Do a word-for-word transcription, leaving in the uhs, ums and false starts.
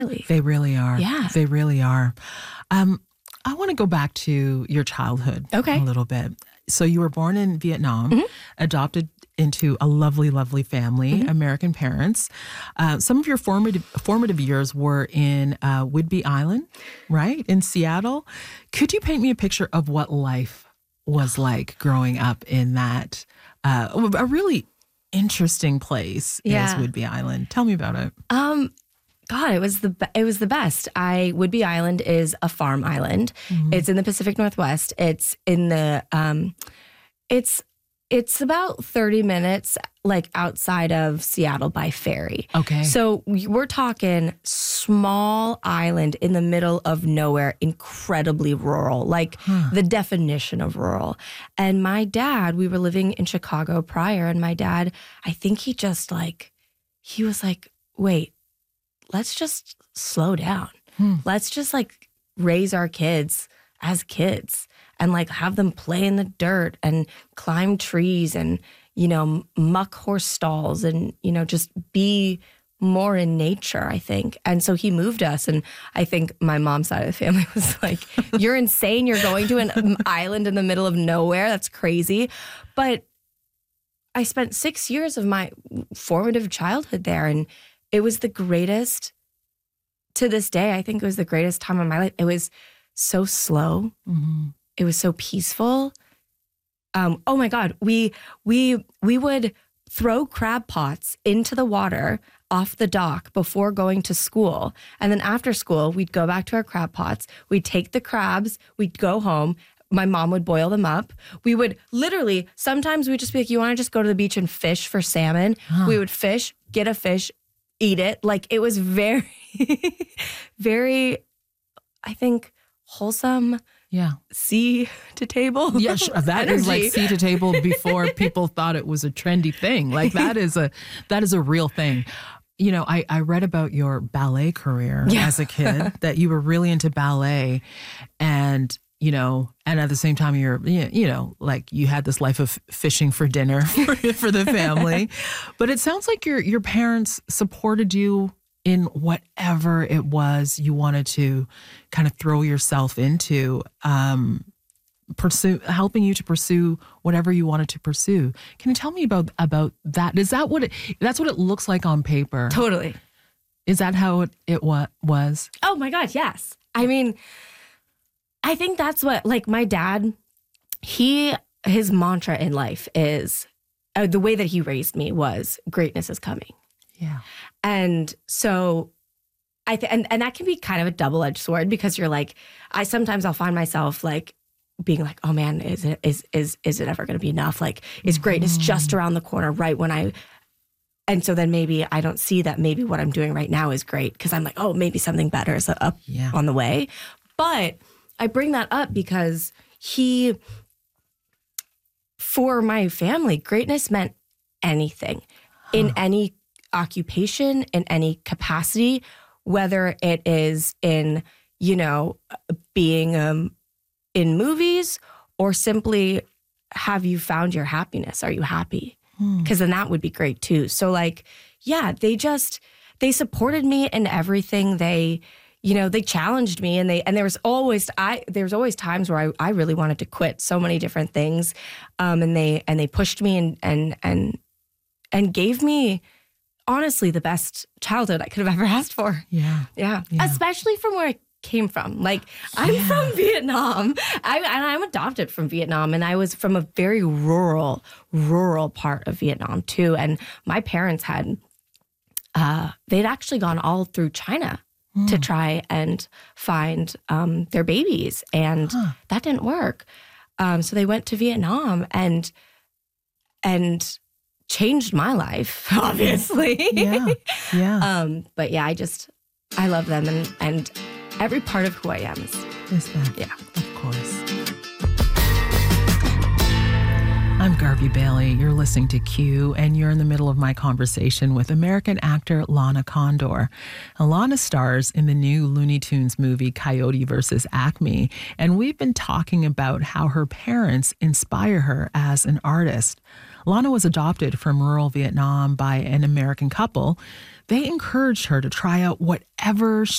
Really? They really are. Yeah. They really are. Um, I want to go back to your childhood Okay. a little bit. So you were born in Vietnam, Mhm. adopted into a lovely, lovely family, Mhm. American parents. Uh, some of your formative formative years were in uh, Whidbey Island, right, in Seattle. Could you paint me a picture of what life was like growing up in that, uh, a really interesting place Yeah. is Whidbey Island? Tell me about it. Um, God, it was the be- it was the best. I Whidbey Island is a farm island. Mhm. It's in the Pacific Northwest. It's in the um, it's it's about thirty minutes like outside of Seattle by ferry. Okay. So we- we're talking small island in the middle of nowhere, incredibly rural, like Huh. the definition of rural. And my dad, we were living in Chicago prior, and my dad, I think he just like, he was like, wait, let's just slow down. Hmm. Let's just like raise our kids as kids and like have them play in the dirt and climb trees and, you know, muck horse stalls and, you know, just be more in nature, I think. And so he moved us. And I think my mom's side of the family was like, you're insane. You're going to an island in the middle of nowhere. That's crazy. But I spent six years of my formative childhood there. And it was the greatest, to this day, I think it was the greatest time of my life. It was so slow. Mm-hmm. It was so peaceful. Um, oh my God, we we we would throw crab pots into the water off the dock before going to school. And then after school, we'd go back to our crab pots. We'd take the crabs, we'd go home. My mom would boil them up. We would literally, sometimes we'd just be like, you want to just go to the beach and fish for salmon? Huh. We would fish, get a fish, eat it. Like it was very, very, I think, wholesome. Yeah. Sea to table. Yeah, sure. That is like energy. sea to table before people thought it was a trendy thing. Like that is a that is a real thing. You know, I, I read about your ballet career Yeah. as a kid, that you were really into ballet, and you know, and at the same time you're you know, like you had this life of fishing for dinner for, for the family. But it sounds like your your parents supported you in whatever it was you wanted to kind of throw yourself into, um, pursue, helping you to pursue whatever you wanted to pursue. Can you tell me about about that? Is that what it, that's what it looks like on paper? Totally. Is that how it, it wa- was? Oh my God, yes. I mean, I think that's what, like my dad, he, his mantra in life is, uh, the way that he raised me was greatness is coming. Yeah. And so I th- and, and that can be kind of a double-edged sword, because you're like, I sometimes I'll find myself like being like, oh man, is it is is is it ever going to be enough? Like, is greatness just around the corner right when I and so then maybe I don't see that maybe what I'm doing right now is great, because I'm like, oh, maybe something better is up Yeah. on the way. But I bring that up because he, for my family, greatness meant anything in any occupation, in any capacity, whether it is in, you know, being um, in movies, or simply, have you found your happiness? Are you happy? Because then that would be great too. So like, yeah, they just, they supported me in everything. They, you know, they challenged me, and they, and there was always, I, there was always times where I, I really wanted to quit so many different things. Um, and they, and they pushed me and, and, and, and gave me, honestly, the best childhood I could have ever asked for. Yeah. Yeah. Yeah. Especially from where I came from. Like, I'm Yeah. from Vietnam. I, and I'm adopted from Vietnam. And I was from a very rural, rural part of Vietnam, too. And my parents had, uh, they'd actually gone all through China to try and find um, their babies. And Huh. that didn't work. Um, so they went to Vietnam and, and, changed my life, obviously. Yeah. Yeah. um, but yeah, I just, I love them, and, and every part of who I am is, Is that? yeah. Of course. I'm Garvey Bailey. You're listening to Q, and you're in the middle of my conversation with American actor Lana Condor. And Lana stars in the new Looney Tunes movie Coyote versus Acme, and we've been talking about how her parents inspire her as an artist. Lana was adopted from rural Vietnam by an American couple. They encouraged her to try out whatever she